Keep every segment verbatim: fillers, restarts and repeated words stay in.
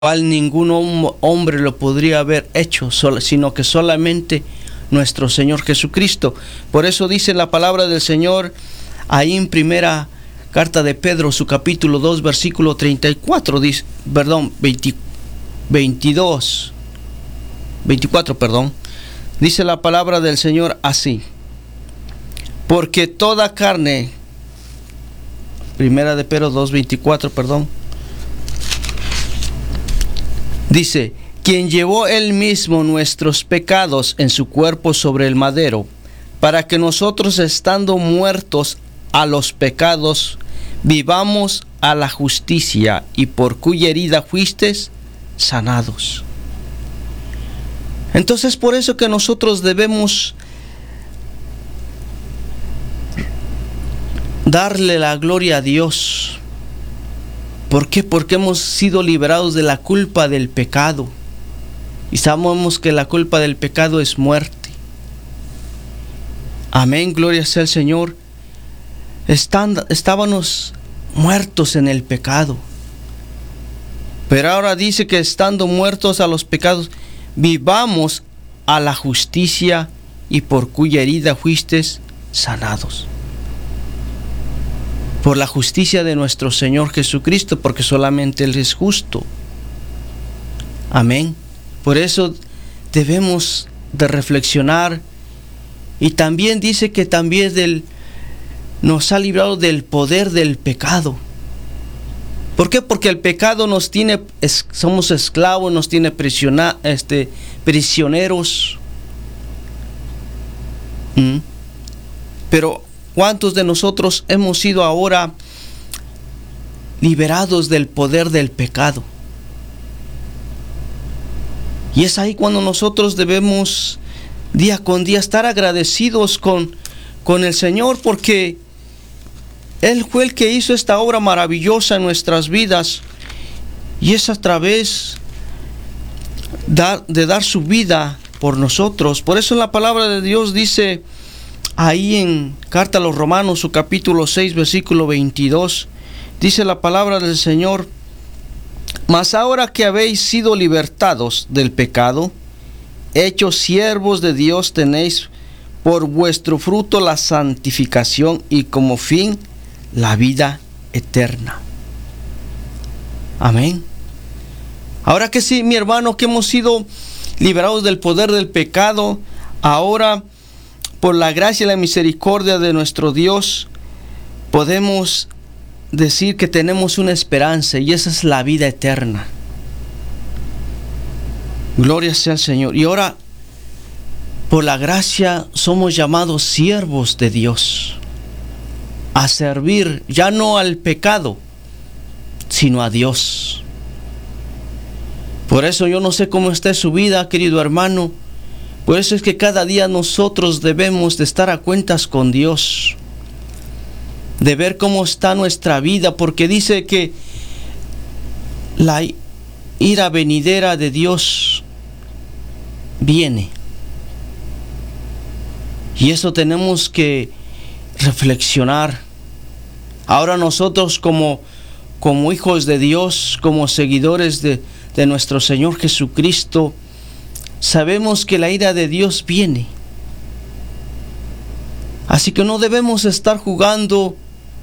cual ningún hombre lo podría haber hecho, sino que solamente nuestro Señor Jesucristo. Por eso dice la palabra del Señor ahí en primera carta de Pedro, su capítulo dos, versículo treinta y cuatro, dice, perdón, veinte, veintidós, veinticuatro, perdón, dice la palabra del Señor así: porque toda carne, primera de Pedro dos, veinticuatro, perdón, dice, quien llevó él mismo nuestros pecados en su cuerpo sobre el madero, para que nosotros, estando muertos a los pecados, vivamos a la justicia, y por cuya herida fuisteis sanados. Entonces, por eso que nosotros debemos darle la gloria a Dios. ¿Por qué? Porque hemos sido liberados de la culpa del pecado. Y sabemos que la culpa del pecado es muerte. Amén, gloria sea al Señor. Están, estábamos muertos en el pecado. Pero ahora dice que estando muertos a los pecados, vivamos a la justicia, y por cuya herida fuisteis sanados. Por la justicia de nuestro Señor Jesucristo, porque solamente Él es justo. Amén. Por eso debemos de reflexionar. Y también dice que también del, nos ha librado del poder del pecado. ¿Por qué? Porque el pecado nos tiene, es, somos esclavos, nos tiene prisiona, este, prisioneros. ¿Mm? Pero ¿cuántos de nosotros hemos sido ahora liberados del poder del pecado? Y es ahí cuando nosotros debemos día con día estar agradecidos con, con el Señor, porque Él fue el que hizo esta obra maravillosa en nuestras vidas, y es a través de, de dar su vida por nosotros. Por eso la palabra de Dios dice ahí en Carta a los Romanos, su capítulo seis, versículo veintidós, dice la palabra del Señor: mas ahora que habéis sido libertados del pecado, hechos siervos de Dios, tenéis por vuestro fruto la santificación, y como fin la vida eterna. Amén. Ahora que sí, mi hermano, que hemos sido liberados del poder del pecado, ahora, por la gracia y la misericordia de nuestro Dios, podemos decir que tenemos una esperanza, y esa es la vida eterna. Gloria sea al Señor. Y ahora, por la gracia, somos llamados siervos de Dios, a servir ya no al pecado, sino a Dios. Por eso yo no sé cómo está su vida, querido hermano. Por eso es que cada día nosotros debemos de estar a cuentas con Dios, de ver cómo está nuestra vida, porque dice que la ira venidera de Dios viene. Y eso tenemos que reflexionar. Ahora nosotros como, como hijos de Dios, como seguidores de, de nuestro Señor Jesucristo, sabemos que la ira de Dios viene. Así que no debemos estar jugando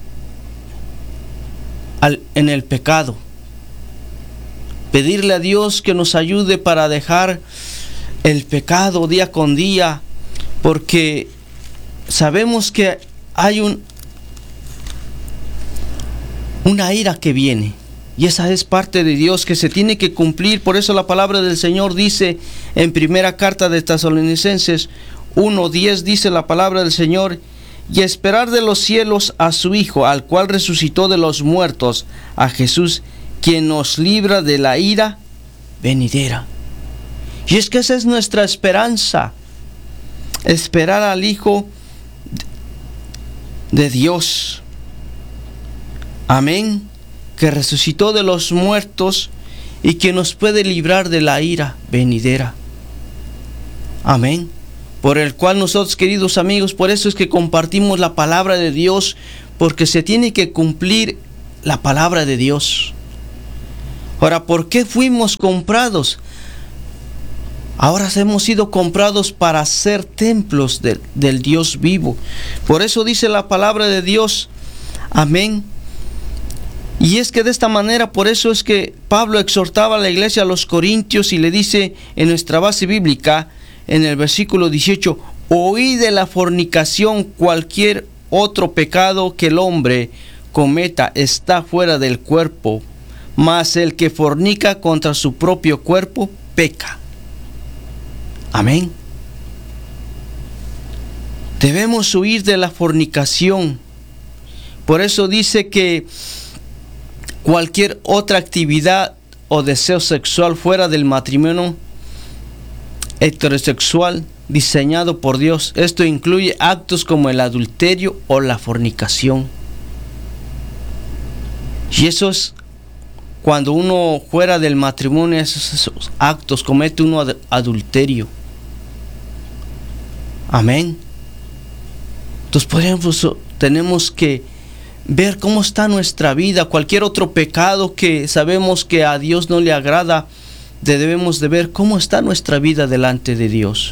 al, en el pecado. Pedirle a Dios que nos ayude para dejar el pecado día con día, porque sabemos que hay un, una ira que viene. Y esa es parte de Dios que se tiene que cumplir. Por eso la palabra del Señor dice en primera carta de Tesalonicenses uno diez, dice la palabra del Señor: y esperar de los cielos a su Hijo, al cual resucitó de los muertos, a Jesús, quien nos libra de la ira venidera. Y es que esa es nuestra esperanza, esperar al Hijo de Dios. Amén. Que resucitó de los muertos y que nos puede librar de la ira venidera. Amén. Por el cual nosotros, queridos amigos, por eso es que compartimos la palabra de Dios, porque se tiene que cumplir la palabra de Dios. Ahora, ¿por qué fuimos comprados? Ahora hemos sido comprados para ser templos de, del Dios vivo. Por eso dice la palabra de Dios. Amén. Y es que de esta manera, por eso es que Pablo exhortaba a la iglesia, a los corintios, y le dice en nuestra base bíblica, en el versículo dieciocho, oíd de la fornicación, cualquier otro pecado que el hombre cometa está fuera del cuerpo, mas el que fornica contra su propio cuerpo peca. Amén. Debemos huir de la fornicación. Por eso dice que cualquier otra actividad o deseo sexual fuera del matrimonio heterosexual diseñado por Dios, esto incluye actos como el adulterio o la fornicación. Y eso es cuando uno fuera del matrimonio, esos, esos actos, comete uno ad, adulterio. Amén. Entonces, por ejemplo, tenemos que ver cómo está nuestra vida. Cualquier otro pecado que sabemos que a Dios no le agrada, debemos de ver cómo está nuestra vida delante de Dios.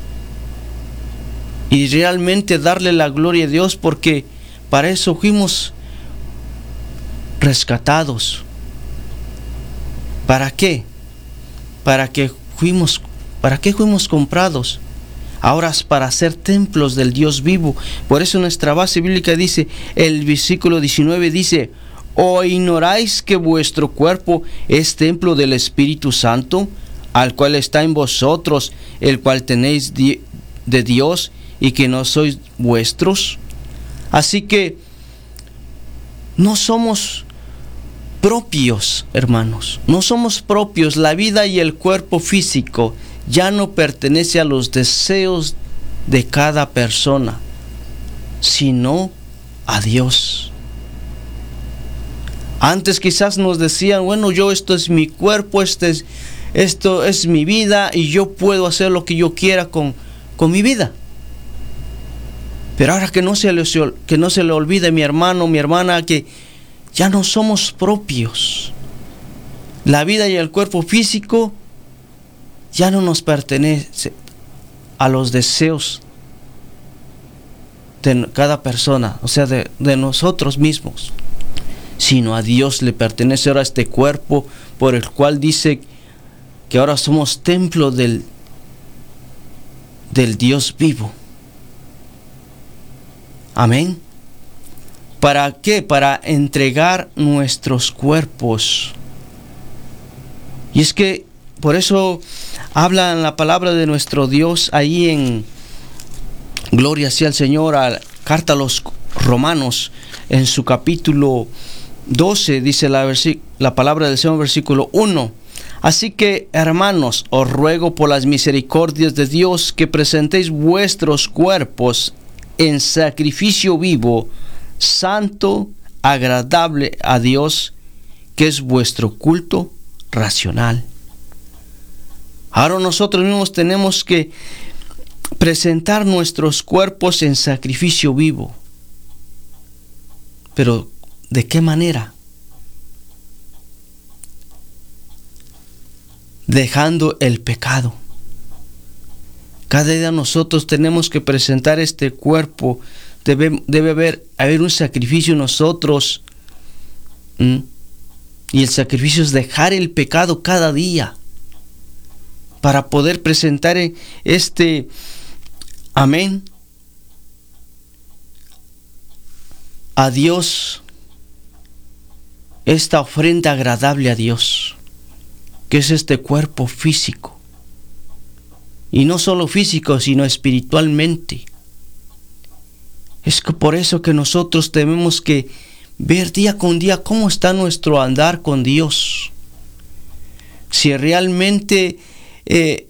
Y realmente darle la gloria a Dios, porque para eso fuimos rescatados. ¿Para qué? Para que fuimos, ¿para qué fuimos comprados? Ahora es para ser templos del Dios vivo. Por eso nuestra base bíblica dice, el versículo diecinueve dice, ¿o ignoráis que vuestro cuerpo es templo del Espíritu Santo, al cual está en vosotros, el cual tenéis de Dios, y que no sois vuestros? Así que no somos propios, hermanos, no somos propios. La vida y el cuerpo físico ya no pertenece a los deseos de cada persona, sino a Dios. Antes quizás nos decían, bueno, yo esto es mi cuerpo, este es, esto es mi vida y yo puedo hacer lo que yo quiera con, con mi vida. Pero ahora que no se le, que no se le olvide, mi hermano, mi hermana, que ya no somos propios. La vida y el cuerpo físico ya no nos pertenece a los deseos de cada persona, o sea, de, de nosotros mismos, sino a Dios le pertenece ahora este cuerpo, por el cual dice que ahora somos templo del, del Dios vivo. Amén. ¿Para qué? Para entregar nuestros cuerpos. Y es que por eso habla en la palabra de nuestro Dios ahí en Gloria sea al Señor, a carta a los Romanos, en su capítulo doce, dice la, versi- la palabra del Señor, versículo uno. Así que, hermanos, os ruego por las misericordias de Dios que presentéis vuestros cuerpos en sacrificio vivo, santo, agradable a Dios, que es vuestro culto racional. Ahora nosotros mismos tenemos que presentar nuestros cuerpos en sacrificio vivo. Pero, ¿de qué manera? Dejando el pecado. Cada día nosotros tenemos que presentar este cuerpo. Debe, debe haber, haber un sacrificio en nosotros. ¿Mm? Y el sacrificio es dejar el pecado cada día, para poder presentar este, amén, a Dios, esta ofrenda agradable a Dios, que es este cuerpo físico. Y no solo físico, sino espiritualmente. Es que por eso que nosotros tenemos que ver día con día cómo está nuestro andar con Dios. Si realmente eh,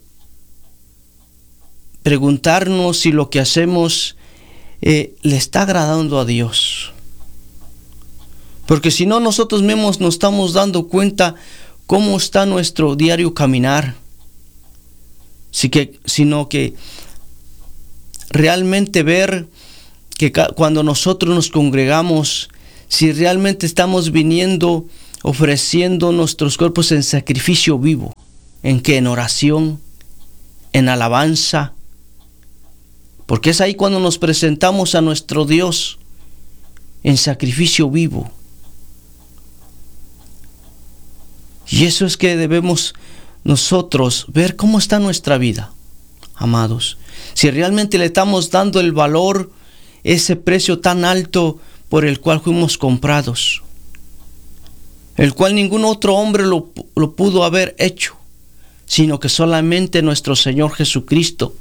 preguntarnos si lo que hacemos eh, le está agradando a Dios. Porque si no, nosotros mismos nos estamos dando cuenta cómo está nuestro diario caminar. Sí que, sino que realmente ver que ca- cuando nosotros nos congregamos, si realmente estamos viniendo ofreciendo nuestros cuerpos en sacrificio vivo. ¿En qué? En oración, en alabanza. Porque es ahí cuando nos presentamos a nuestro Dios en sacrificio vivo. Y eso es que debemos nosotros ver cómo está nuestra vida, amados. Si realmente le estamos dando el valor, ese precio tan alto por el cual fuimos comprados, el cual ningún otro hombre lo, lo pudo haber hecho, sino que solamente nuestro Señor Jesucristo.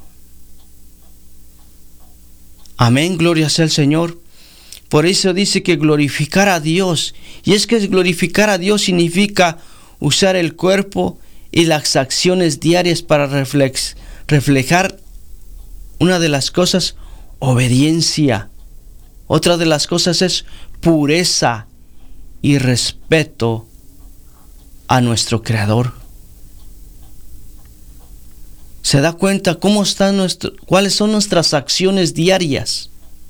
Amén, gloria sea el Señor. Por eso dice que glorificar a Dios. Y es que glorificar a Dios significa usar el cuerpo y las acciones diarias para reflex, reflejar una de las cosas, obediencia. Otra de las cosas es pureza y respeto a nuestro Creador. ¿Se da cuenta cómo están nuestro, cuáles son nuestras acciones diarias?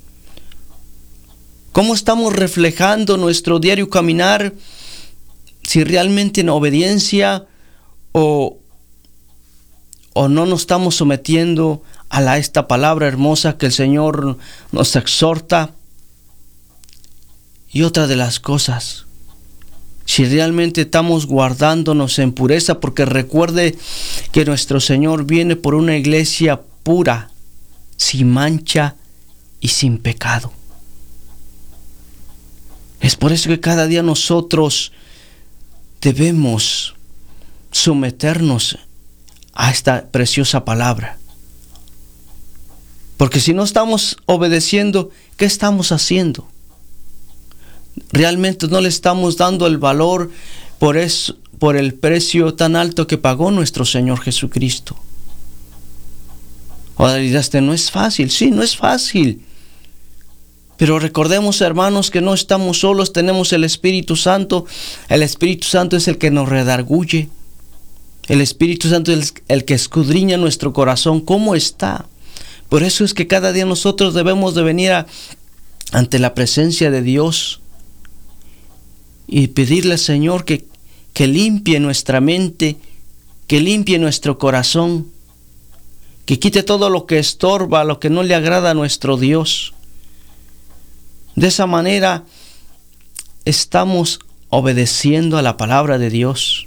¿Cómo estamos reflejando nuestro diario caminar? Si realmente en obediencia o, o no nos estamos sometiendo a la, esta palabra hermosa que el Señor nos exhorta. Y otra de las cosas, si realmente estamos guardándonos en pureza, porque recuerde que nuestro Señor viene por una iglesia pura, sin mancha y sin pecado. Es por eso que cada día nosotros debemos someternos a esta preciosa palabra. Porque si no estamos obedeciendo, ¿qué estamos haciendo? Realmente no le estamos dando el valor por eso, por el precio tan alto que pagó nuestro Señor Jesucristo. Ahora dirás, no es fácil. Sí, no es fácil. Pero recordemos, hermanos, que no estamos solos, tenemos el Espíritu Santo. El Espíritu Santo es el que nos redarguye. El Espíritu Santo es el que escudriña nuestro corazón. ¿Cómo está? Por eso es que cada día nosotros debemos de venir a, ante la presencia de Dios y pedirle al Señor que, que limpie nuestra mente, que limpie nuestro corazón, que quite todo lo que estorba, lo que no le agrada a nuestro Dios. De esa manera estamos obedeciendo a la palabra de Dios.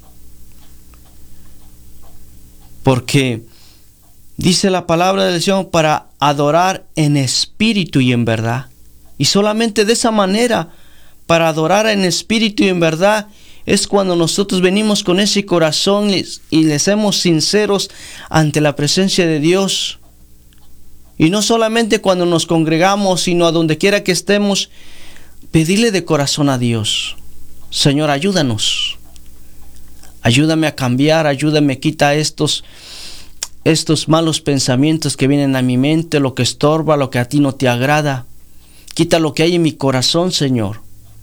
Porque dice la palabra del Señor para adorar en espíritu y en verdad. Y solamente de esa manera, para adorar en espíritu y en verdad, es cuando nosotros venimos con ese corazón y les somos sinceros ante la presencia de Dios. Y no solamente cuando nos congregamos, sino a donde quiera que estemos, pedirle de corazón a Dios: Señor, ayúdanos. Ayúdame a cambiar, ayúdame, quita estos, estos malos pensamientos que vienen a mi mente, lo que estorba, lo que a ti no te agrada. Quita lo que hay en mi corazón, Señor.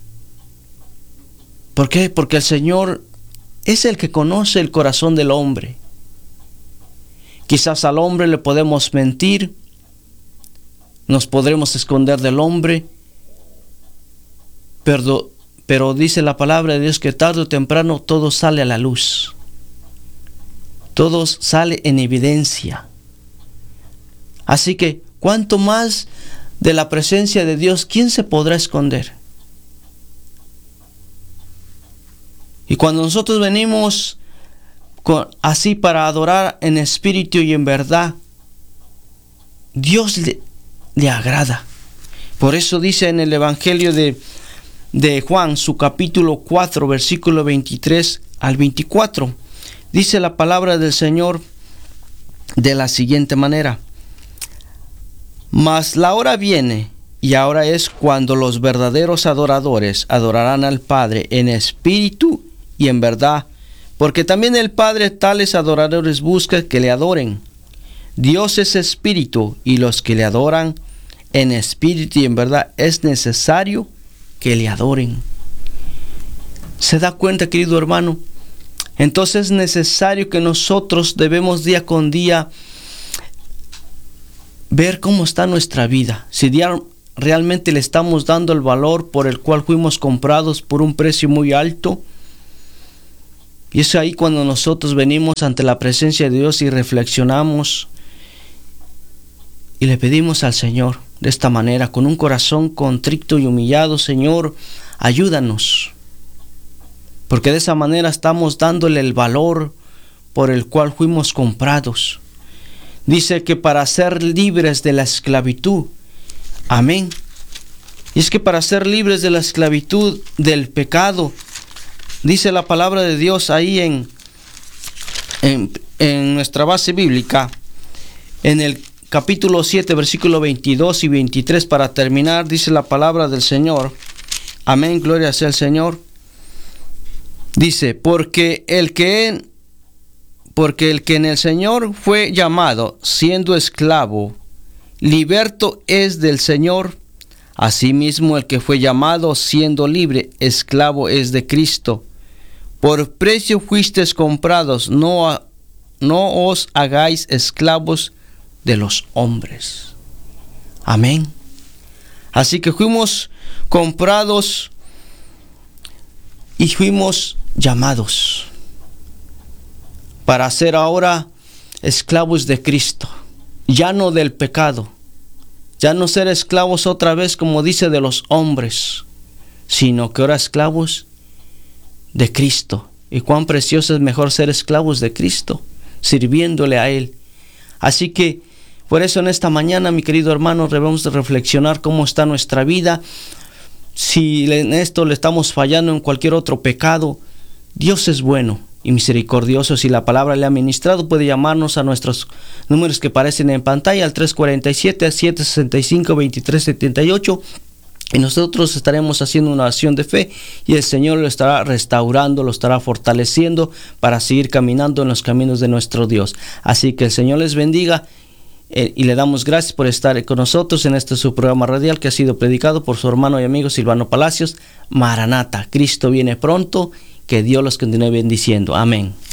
¿Por qué? Porque el Señor es el que conoce el corazón del hombre. Quizás al hombre le podemos mentir, nos podremos esconder del hombre, pero, pero dice la palabra de Dios que tarde o temprano todo sale a la luz. Todo sale en evidencia. Así que, ¿cuánto más de la presencia de Dios, quién se podrá esconder? Y cuando nosotros venimos con, así para adorar en espíritu y en verdad, Dios le, le agrada. Por eso dice en el Evangelio de, de Juan, su capítulo cuatro, versículo veintitrés al veinticuatro, dice la palabra del Señor de la siguiente manera: mas la hora viene, y ahora es cuando los verdaderos adoradores adorarán al Padre en espíritu y en verdad, porque también el Padre tales adoradores busca que le adoren. Dios es espíritu, y los que le adoran en espíritu y en verdad es necesario que le adoren. ¿Se da cuenta, querido hermano? Entonces es necesario que nosotros debemos día con día ver cómo está nuestra vida. Si día realmente le estamos dando el valor por el cual fuimos comprados por un precio muy alto, Y es ahí cuando nosotros venimos ante la presencia de Dios y reflexionamos y le pedimos al Señor de esta manera, con un corazón contrito y humillado: Señor, ayúdanos. Porque de esa manera estamos dándole el valor por el cual fuimos comprados. Dice que para ser libres de la esclavitud. Amén. Y es que para ser libres de la esclavitud del pecado, dice la palabra de Dios ahí en, en, en nuestra base bíblica, en el capítulo siete, versículo veintidós y veintitrés, para terminar, dice la palabra del Señor. Amén, gloria sea el Señor. Dice, porque el que, porque el que en el Señor fue llamado, siendo esclavo, liberto es del Señor. Asimismo, el que fue llamado, siendo libre, esclavo es de Cristo. Por precio fuisteis comprados, no, no os hagáis esclavos de los hombres. Amén. Así que fuimos comprados y fuimos llamados para ser ahora esclavos de Cristo, ya no del pecado, ya no ser esclavos otra vez, como dice, de los hombres, sino que ahora esclavos de Cristo. Y cuán precioso es mejor ser esclavos de Cristo, sirviéndole a Él. Así que por eso en esta mañana, mi querido hermano, debemos de reflexionar cómo está nuestra vida. Si en esto le estamos fallando, en cualquier otro pecado, Dios es bueno y misericordioso. Si la palabra le ha ministrado, puede llamarnos a nuestros números que aparecen en pantalla, al tres cuatro siete, siete seis cinco, dos tres siete ocho, y nosotros estaremos haciendo una oración de fe y el Señor lo estará restaurando, lo estará fortaleciendo para seguir caminando en los caminos de nuestro Dios. Así que el Señor les bendiga. Eh, y le damos gracias por estar con nosotros en este su programa radial que ha sido predicado por su hermano y amigo Silvano Palacios. Maranata, Cristo viene pronto. Que Dios los continúe bendiciendo. Amén.